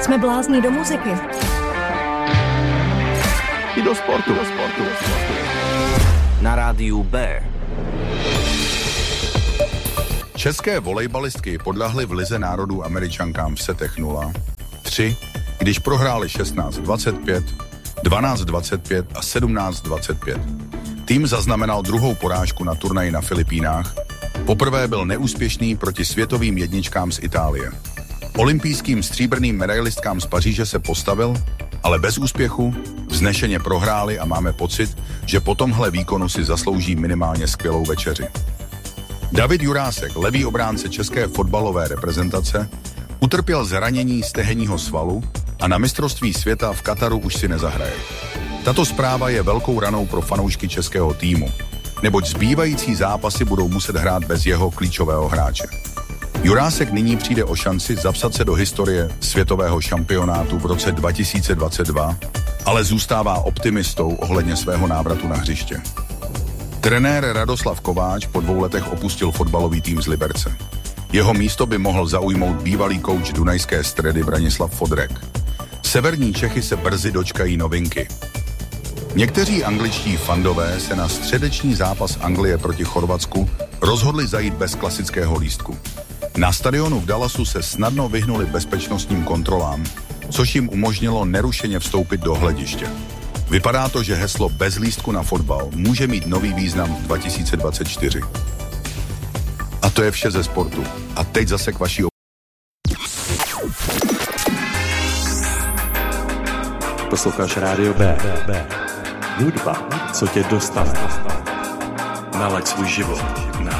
Jsme blázni do muziky. I do sportu. Na rádiu B. České volejbalistky podľahly v Lize národů Američankám v setech 0-3, když prohráli 16-25, 12-25 a 17-25. Tým zaznamenal druhou porážku na turnaji na Filipínách. Poprvé byl neúspěšný proti světovým jedničkám z Itálie. Olympijským stříbrným medailistkám z Paříže se postavil, ale bez úspěchu, vznešeně prohráli a máme pocit, že po tomhle výkonu si zaslouží minimálně skvělou večeři. David Jurásek, levý obránce české fotbalové reprezentace, utrpěl zranění stehenního svalu a na mistrovství světa v Kataru už si nezahraje. Tato zpráva je velkou ranou pro fanoušky českého týmu, neboť zbývající zápasy budou muset hrát bez jeho klíčového hráče. Jurásek nyní přijde o šanci zapsat se do historie světového šampionátu v roce 2022, ale zůstává optimistou ohledně svého návratu na hřiště. Trenér Radoslav Kováč po 2 letech opustil fotbalový tým z Liberce. Jeho místo by mohl zaujmout bývalý kouč dunajské Stredy Branislav Fodrek. Severní Čechy se brzy dočkají novinky. Někteří angličtí fandové se na středeční zápas Anglie proti Chorvatsku rozhodli zajít bez klasického lístku. Na stadionu v Dallasu se snadno vyhnuli bezpečnostním kontrolám, což jim umožnilo nerušeně vstoupit do hlediště. Vypadá to, že heslo bez lístku na fotbal může mít nový význam v 2024. A to je vše ze sportu. A teď zase k vaší Posloucháš Rádio B. Hudba, co tě dostane. Nalaď svůj život.